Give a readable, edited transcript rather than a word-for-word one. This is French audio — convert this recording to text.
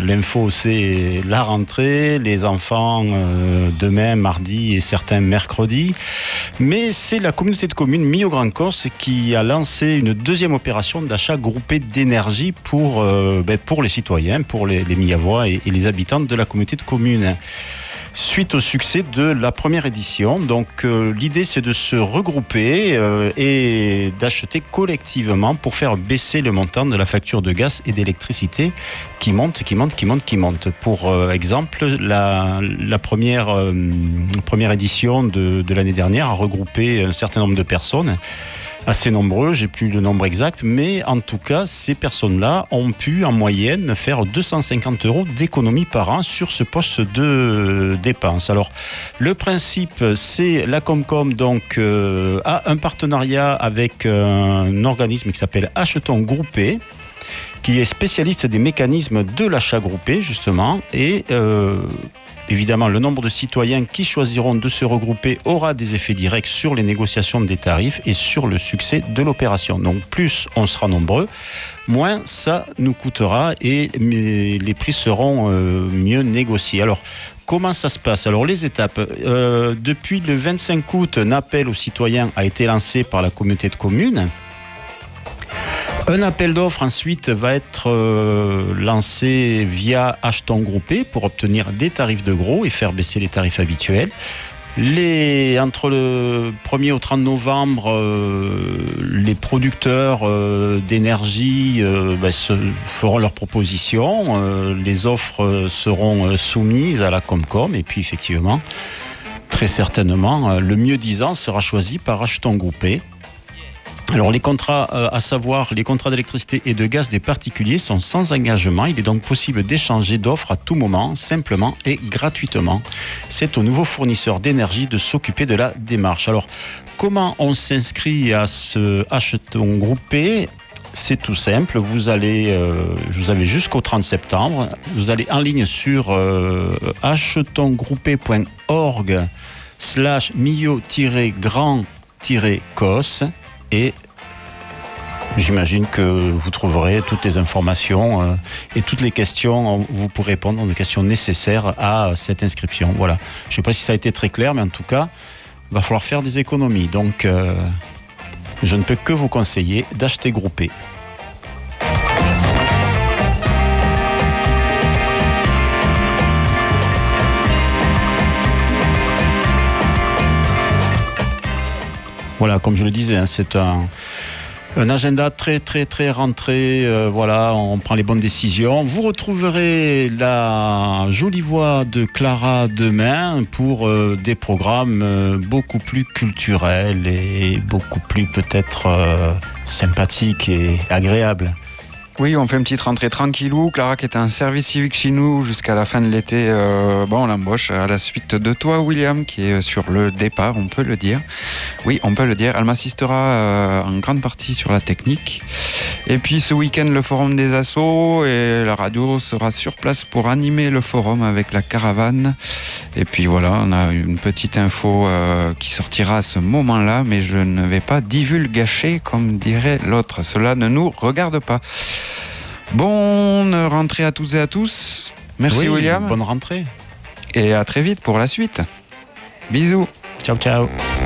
l'info, c'est la rentrée, les enfants demain, mardi et certains mercredi. Mais c'est la communauté de communes Millau-Grande-Corse qui a lancé une deuxième opération d'achat groupé d'énergie pour les citoyens, pour les Millavois et les habitants de la communauté de communes. Suite au succès de la première édition, donc l'idée c'est de se regrouper et d'acheter collectivement pour faire baisser le montant de la facture de gaz et d'électricité qui monte. Pour exemple, la première édition de l'année dernière a regroupé un certain nombre de personnes. Assez nombreux, j'ai plus le nombre exact, mais en tout cas, ces personnes-là ont pu en moyenne faire 250 € d'économie par an sur ce poste de dépense. Alors, le principe, c'est la Comcom donc a un partenariat avec un organisme qui s'appelle Achetons Groupé, qui est spécialiste des mécanismes de l'achat groupé justement, et évidemment, le nombre de citoyens qui choisiront de se regrouper aura des effets directs sur les négociations des tarifs et sur le succès de l'opération. Donc, plus on sera nombreux, moins ça nous coûtera et les prix seront mieux négociés. Alors, comment ça se passe ? Alors, les étapes. Depuis le 25 août, un appel aux citoyens a été lancé par la communauté de communes. Un appel d'offres ensuite va être lancé via Achetons Groupé pour obtenir des tarifs de gros et faire baisser les tarifs habituels. Entre le 1er au 30 novembre, les producteurs d'énergie feront leurs propositions. Les offres seront soumises à la Comcom et puis effectivement, très certainement, le mieux-disant sera choisi par Achetons Groupé. Alors les contrats, à savoir les contrats d'électricité et de gaz des particuliers sont sans engagement. Il est donc possible d'échanger d'offres à tout moment, simplement et gratuitement. C'est au nouveau fournisseur d'énergie de s'occuper de la démarche. Alors comment on s'inscrit à ce Achetons Groupé ? C'est tout simple, vous avez jusqu'au 30 septembre, vous allez en ligne sur achetonsgroupé.org/millau-grand-cos et j'imagine que vous trouverez toutes les informations et toutes les questions, vous pourrez répondre aux questions nécessaires à cette inscription. Voilà. Je ne sais pas si ça a été très clair, mais en tout cas, il va falloir faire des économies. Donc, je ne peux que vous conseiller d'acheter groupé. Voilà, comme je le disais, c'est un agenda très très très rentré. Voilà, on prend les bonnes décisions. Vous retrouverez la jolie voix de Clara demain pour des programmes beaucoup plus culturels et beaucoup plus peut-être sympathiques et agréables. Oui, on fait une petite rentrée tranquillou. Clara qui est en service civique chez nous jusqu'à la fin de l'été, on l'embauche à la suite de toi, William, qui est sur le départ, on peut le dire. Oui, on peut le dire. Elle m'assistera en grande partie sur la technique. Et puis ce week-end, le forum des assos et la radio sera sur place pour animer le forum avec la caravane. Et puis voilà, on a une petite info qui sortira à ce moment-là, mais je ne vais pas divulgacher comme dirait l'autre. Cela ne nous regarde pas. Bonne rentrée à toutes et à tous. Merci William. Bonne rentrée. Et à très vite pour la suite. Bisous. Ciao, ciao.